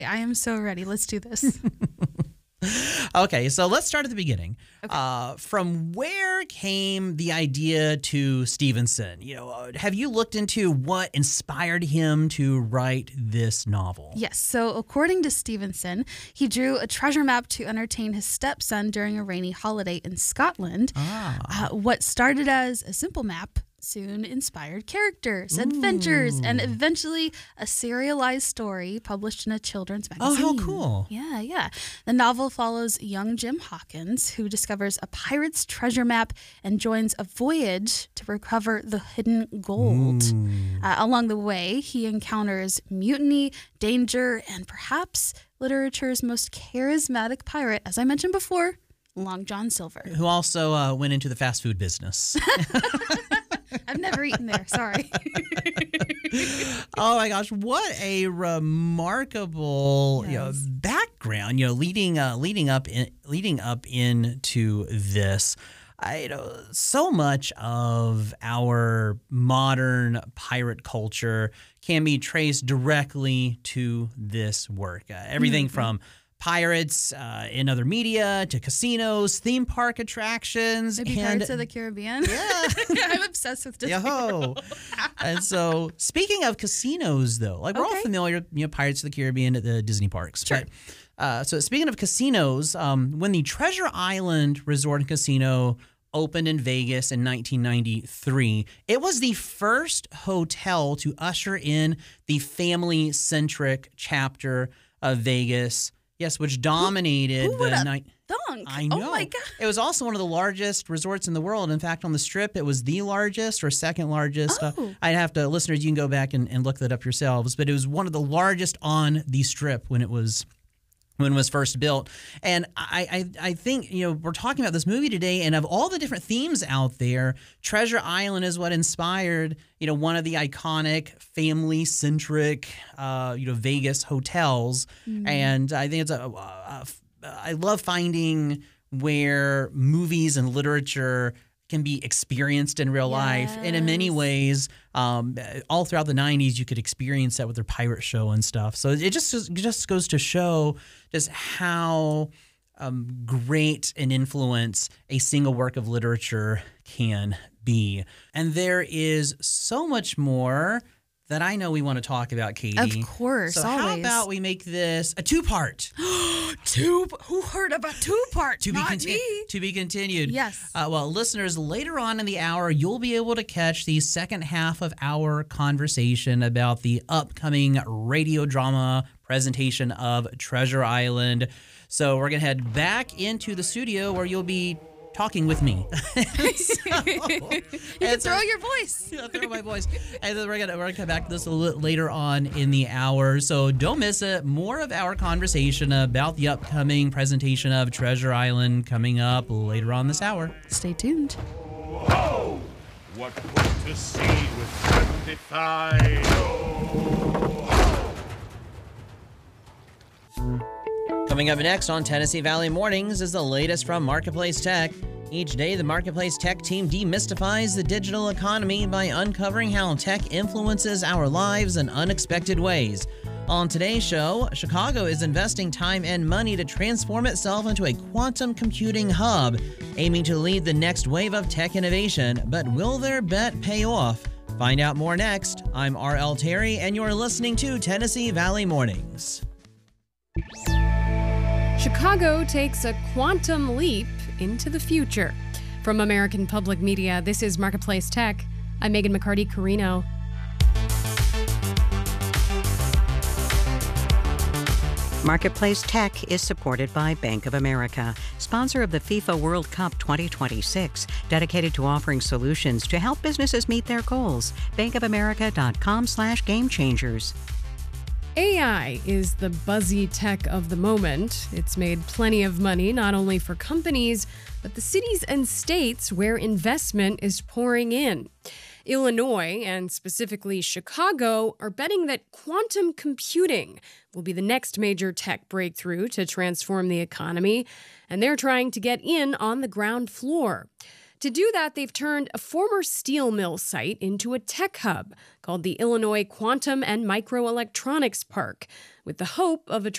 I am so ready. Let's do this. Okay, so let's start at the beginning. Okay. From where came the idea to Stevenson? Have you looked into what inspired him to write this novel? Yes. So according to Stevenson, he drew a treasure map to entertain his stepson during a rainy holiday in Scotland. What started as a simple map soon inspired characters, adventures, and eventually a serialized story published in a children's magazine. Oh, how cool. Yeah. The novel follows young Jim Hawkins, who discovers a pirate's treasure map and joins a voyage to recover the hidden gold. Along the way, he encounters mutiny, danger, and perhaps literature's most charismatic pirate, as I mentioned before, Long John Silver. Who also went into the fast food business. I've never eaten there. Sorry. Oh my gosh, what a remarkable background! Leading up into this. So much of our modern pirate culture can be traced directly to this work. Everything from pirates in other media to casinos, theme park attractions. Maybe Pirates of the Caribbean. Yeah. I'm obsessed with Disney. Yo. And so, speaking of casinos, though, we're all familiar, Pirates of the Caribbean at the Disney parks. Sure. But, so speaking of casinos, when the Treasure Island Resort and Casino opened in Vegas in 1993, it was the first hotel to usher in the family-centric chapter of Vegas. Yes, which dominated the night. Thunk. I know. Oh my God. It was also one of the largest resorts in the world. In fact, on the Strip, it was the largest or second largest. Oh. I'd have to, listeners, you can go back and look that up yourselves. But it was one of the largest on the Strip when it was first built. And I think, we're talking about this movie today, and of all the different themes out there, Treasure Island is what inspired, one of the iconic family-centric, Vegas hotels. And I think it's I love finding where movies and literature can be experienced in real life. And in many ways, all throughout the 90s, you could experience that with their pirate show and stuff. So it just goes to show just how great an influence a single work of literature can be. And there is so much more that I know we want to talk about, Katie. Of course, so always. How about we make this a two-part? Who heard of a two-part? Not me. To be continued. Yes. Well, listeners, later on in the hour, you'll be able to catch the second half of our conversation about the upcoming radio drama presentation of Treasure Island. So we're going to head back into the studio where you'll be talking with me. You can throw your voice. Throw my voice. And then we're gonna come back to this a little later on in the hour. So don't miss it. More of our conversation about the upcoming presentation of Treasure Island coming up later on this hour. Stay tuned. Whoa! What to see with 75? Coming up next on Tennessee Valley Mornings is the latest from Marketplace Tech. Each day, the Marketplace Tech team demystifies the digital economy by uncovering how tech influences our lives in unexpected ways. On today's show, Chicago is investing time and money to transform itself into a quantum computing hub, aiming to lead the next wave of tech innovation. But will their bet pay off? Find out more next. I'm R.L. Terry, and you're listening to Tennessee Valley Mornings. Chicago takes a quantum leap into the future. From American Public Media, this is Marketplace Tech. I'm Megan McCarty-Carino. Marketplace Tech is supported by Bank of America, sponsor of the FIFA World Cup 2026, dedicated to offering solutions to help businesses meet their goals. bankofamerica.com/gamechangers. AI is the buzzy tech of the moment. It's made plenty of money, not only for companies, but the cities and states where investment is pouring in. Illinois, and specifically Chicago, are betting that quantum computing will be the next major tech breakthrough to transform the economy, and they're trying to get in on the ground floor. To do that, they've turned a former steel mill site into a tech hub called the Illinois Quantum and Microelectronics Park, with the hope of